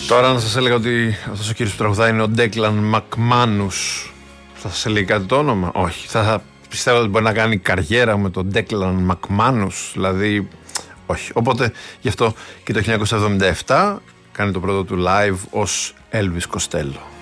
Τώρα να σας έλεγα ότι αυτός ο κύριος που τραγουδάει είναι ο Ντέκλαν Μακμάνους. Θα σας έλεγε κάτι το όνομα? Όχι. Θα πιστεύω ότι μπορεί να κάνει καριέρα με τον Ντέκλαν Μακμάνους. Δηλαδή, όχι. Οπότε γι' αυτό και το 1977 κάνει το πρώτο του live ως Elvis Costello.